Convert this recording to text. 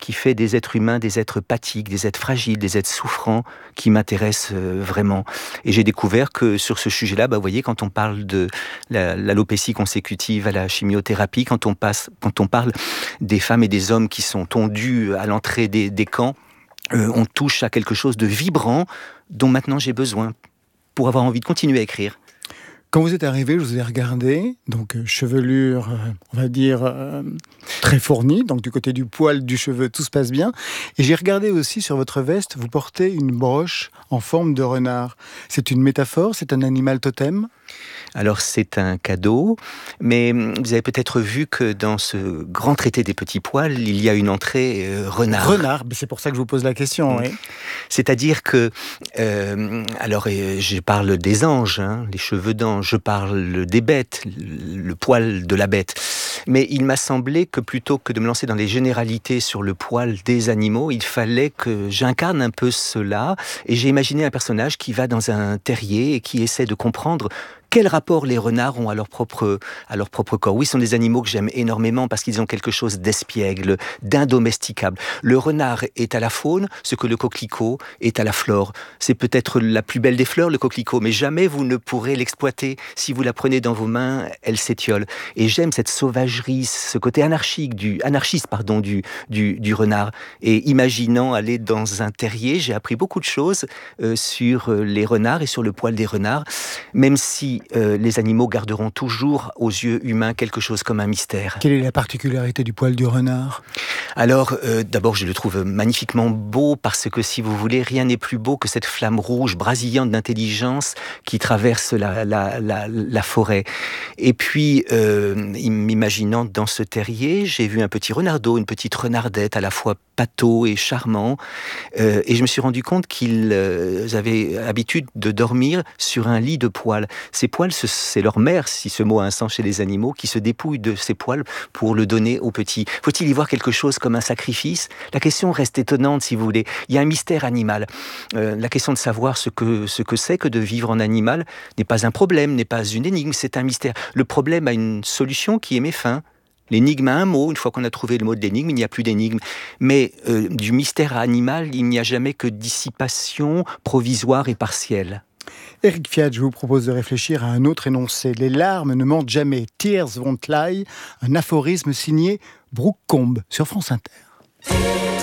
qui fait des êtres humains des êtres pathiques, des êtres fragiles, des êtres souffrants qui m'intéressent vraiment. Et j'ai découvert que sur ce sujet-là, vous voyez, quand on parle de l'alopécie consécutive à la chimiothérapie, quand on parle des femmes et des hommes qui sont tondus à l'entrée des camps, on touche à quelque chose de vibrant dont maintenant j'ai besoin pour avoir envie de continuer à écrire. Quand vous êtes arrivé, je vous ai regardé, donc chevelure, on va dire, très fournie, donc du côté du poil, du cheveu, tout se passe bien. Et j'ai regardé aussi sur votre veste, vous portez une broche en forme de renard. C'est une métaphore, c'est un animal totem ? Alors c'est un cadeau, mais vous avez peut-être vu que dans ce grand traité des petits poils, il y a une entrée renard. Renard, c'est pour ça que je vous pose la question. Oui. C'est-à-dire que, je parle des anges, les cheveux d'ange, je parle des bêtes, le poil de la bête. Mais il m'a semblé que plutôt que de me lancer dans les généralités sur le poil des animaux, il fallait que j'incarne un peu cela. Et j'ai imaginé un personnage qui va dans un terrier et qui essaie de comprendre quel rapport les renards ont à leur propre corps. Oui, ce sont des animaux que j'aime énormément parce qu'ils ont quelque chose d'espiègle, d'indomesticable. Le renard est à la faune ce que le coquelicot est à la flore. C'est peut-être la plus belle des fleurs, le coquelicot, mais jamais vous ne pourrez l'exploiter. Si vous la prenez dans vos mains, elle s'étiole. Et j'aime cette sauvagerie, ce côté anarchiste du renard. Et imaginant aller dans un terrier, j'ai appris beaucoup de choses sur les renards et sur le poil des renards, même si les animaux garderont toujours aux yeux humains quelque chose comme un mystère. Quelle est la particularité du poil du renard ? Alors, d'abord, je le trouve magnifiquement beau parce que, si vous voulez, rien n'est plus beau que cette flamme rouge, brasillante d'intelligence qui traverse la forêt. Et puis, m'imaginant dans ce terrier, j'ai vu un petit renardeau, une petite renardette, à la fois pâteau et charmant. Et je me suis rendu compte qu'ils avaient l'habitude de dormir sur un lit de poils. Ces poils, c'est leur mère, si ce mot a un sens chez les animaux, qui se dépouille de ces poils pour le donner aux petits. Faut-il y voir quelque chose comme un sacrifice ? La question reste étonnante, si vous voulez. Il y a un mystère animal. La question de savoir ce que c'est que de vivre en animal n'est pas un problème, n'est pas une énigme, c'est un mystère. Le problème a une solution qui est mes fins. L'énigme a un mot. Une fois qu'on a trouvé le mot de l'énigme, il n'y a plus d'énigme. Mais du mystère animal, il n'y a jamais que dissipation provisoire et partielle. Éric Fiat, je vous propose de réfléchir à un autre énoncé. Les larmes ne mentent jamais. Tears won't lie. Un aphorisme signé Brooke Combe sur France Inter.